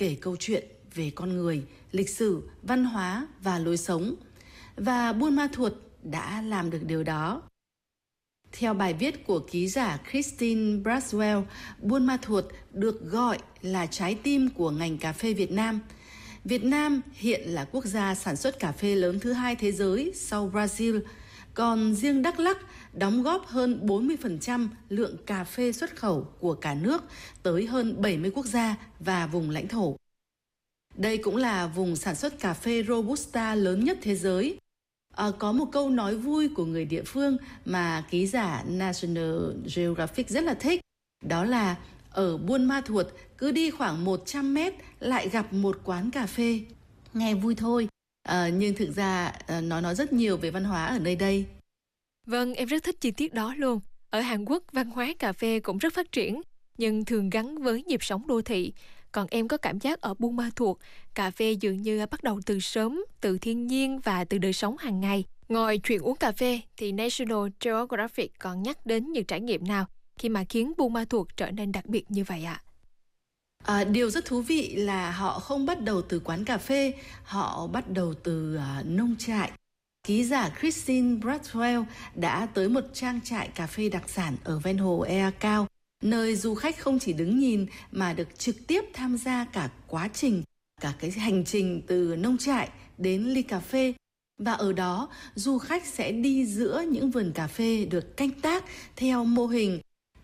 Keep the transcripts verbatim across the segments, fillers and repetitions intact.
kể câu chuyện về con người, lịch sử, văn hóa và lối sống. Và Buôn Ma Thuột đã làm được điều đó. Theo bài viết của ký giả Christine Braswell, Buôn Ma Thuột được gọi là trái tim của ngành cà phê Việt Nam. Việt Nam hiện là quốc gia sản xuất cà phê lớn thứ hai thế giới sau Brazil, còn riêng Đắk Lắk đóng góp hơn bốn mươi phần trăm lượng cà phê xuất khẩu của cả nước tới hơn bảy mươi quốc gia và vùng lãnh thổ. Đây cũng là vùng sản xuất cà phê Robusta lớn nhất thế giới. À, có một câu nói vui của người địa phương mà ký giả National Geographic rất là thích. Đó là ở Buôn Ma Thuột cứ đi khoảng một trăm mét lại gặp một quán cà phê. Nghe vui thôi, à, nhưng thực ra à, nó nói rất nhiều về văn hóa ở nơi đây. Vâng, em rất thích chi tiết đó luôn. Ở Hàn Quốc, văn hóa cà phê cũng rất phát triển, nhưng thường gắn với nhịp sống đô thị. Còn em có cảm giác ở Buôn Ma Thuột, cà phê dường như bắt đầu từ sớm, từ thiên nhiên và từ đời sống hàng ngày. Ngoài chuyện uống cà phê, thì National Geographic còn nhắc đến những trải nghiệm nào khi mà khiến Buôn Ma Thuột trở nên đặc biệt như vậy ạ? À, điều rất thú vị là họ không bắt đầu từ quán cà phê, họ bắt đầu từ uh, nông trại. Ký giả Christine Braswell đã tới một trang trại cà phê đặc sản ở ven hồ Ea Cao, nơi du khách không chỉ đứng nhìn mà được trực tiếp tham gia cả quá trình, cả cái hành trình từ nông trại đến ly cà phê. Và ở đó, du khách sẽ đi giữa những vườn cà phê được canh tác theo mô hình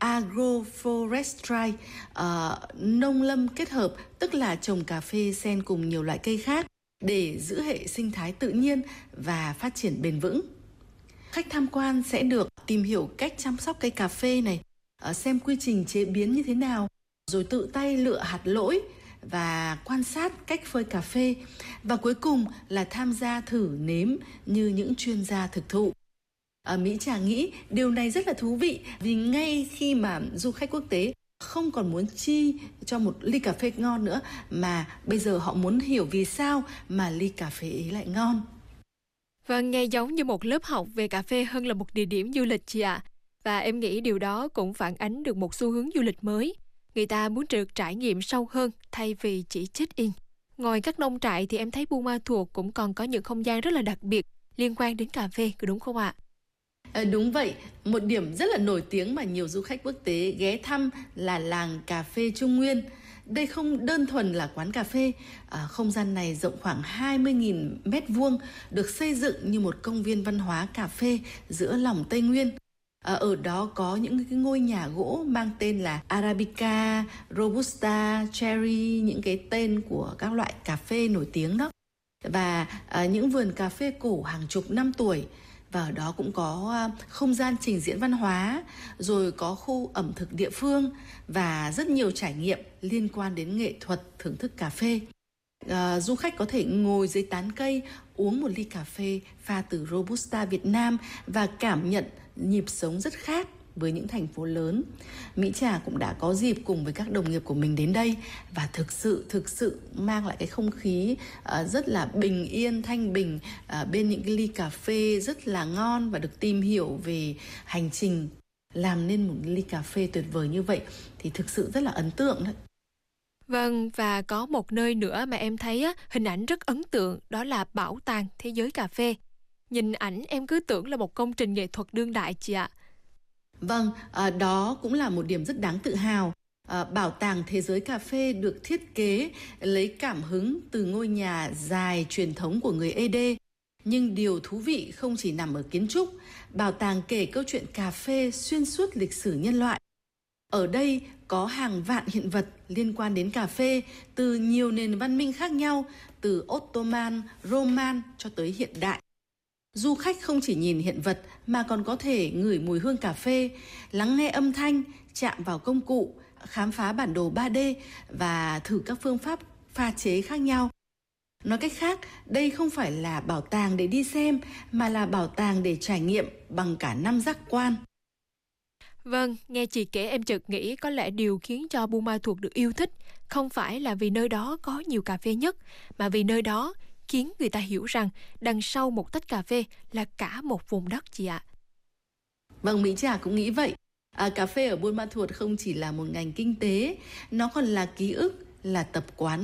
agroforestry, uh, nông lâm kết hợp, tức là trồng cà phê xen cùng nhiều loại cây khác để giữ hệ sinh thái tự nhiên và phát triển bền vững. Khách tham quan sẽ được tìm hiểu cách chăm sóc cây cà phê này, xem quy trình chế biến như thế nào, rồi tự tay lựa hạt lỗi và quan sát cách phơi cà phê, và cuối cùng là tham gia thử nếm như những chuyên gia thực thụ. À, Mỹ Trà nghĩ điều này rất là thú vị, vì ngay khi mà du khách quốc tế không còn muốn chi cho một ly cà phê ngon nữa, mà bây giờ họ muốn hiểu vì sao mà ly cà phê ấy lại ngon. Vâng, nghe giống như một lớp học về cà phê hơn là một địa điểm du lịch chị ạ. Và em nghĩ điều đó cũng phản ánh được một xu hướng du lịch mới. Người ta muốn được trải nghiệm sâu hơn thay vì chỉ check-in. Ngoài các nông trại thì em thấy Buôn Ma Thuột cũng còn có những không gian rất là đặc biệt liên quan đến cà phê, có đúng không ạ? À, đúng vậy, một điểm rất là nổi tiếng mà nhiều du khách quốc tế ghé thăm là làng cà phê Trung Nguyên. Đây không đơn thuần là quán cà phê, à, không gian này rộng khoảng hai mươi nghìn mét vuông, được xây dựng như một công viên văn hóa cà phê giữa lòng Tây Nguyên. À, ở đó có những cái ngôi nhà gỗ mang tên là Arabica, Robusta, Cherry, những cái tên của các loại cà phê nổi tiếng đó. Và à, những vườn cà phê cổ hàng chục năm tuổi. Và ở đó cũng có không gian trình diễn văn hóa, rồi có khu ẩm thực địa phương và rất nhiều trải nghiệm liên quan đến nghệ thuật thưởng thức cà phê. À, du khách có thể ngồi dưới tán cây, uống một ly cà phê pha từ Robusta Việt Nam và cảm nhận nhịp sống rất khác với những thành phố lớn. Mỹ Trà cũng đã có dịp cùng với các đồng nghiệp của mình đến đây và thực sự thực sự mang lại cái không khí uh, rất là bình yên, thanh bình uh, bên những cái ly cà phê rất là ngon, và được tìm hiểu về hành trình làm nên một ly cà phê tuyệt vời như vậy thì thực sự rất là ấn tượng đấy. Vâng, và có một nơi nữa mà em thấy á, hình ảnh rất ấn tượng, đó là Bảo tàng Thế giới Cà phê. Nhìn ảnh em cứ tưởng là một công trình nghệ thuật đương đại chị ạ. Vâng, à, đó cũng là một điểm rất đáng tự hào. À, Bảo tàng Thế giới Cà phê được thiết kế lấy cảm hứng từ ngôi nhà dài truyền thống của người Ê Đê. Nhưng điều thú vị không chỉ nằm ở kiến trúc, bảo tàng kể câu chuyện cà phê xuyên suốt lịch sử nhân loại. Ở đây có hàng vạn hiện vật liên quan đến cà phê từ nhiều nền văn minh khác nhau, từ Ottoman, Roman cho tới hiện đại. Du khách không chỉ nhìn hiện vật mà còn có thể ngửi mùi hương cà phê, lắng nghe âm thanh, chạm vào công cụ, khám phá bản đồ ba D và thử các phương pháp pha chế khác nhau. Nói cách khác, đây không phải là bảo tàng để đi xem mà là bảo tàng để trải nghiệm bằng cả năm giác quan. Vâng, nghe chị kể em chợt nghĩ có lẽ điều khiến cho Buôn Ma Thuột được yêu thích không phải là vì nơi đó có nhiều cà phê nhất, mà vì nơi đó khiến người ta hiểu rằng đằng sau một tách cà phê là cả một vùng đất chị ạ. Vâng, Mỹ Trà cũng nghĩ vậy. À, cà phê ở Buôn Ma Thuột không chỉ là một ngành kinh tế, nó còn là ký ức, là tập quán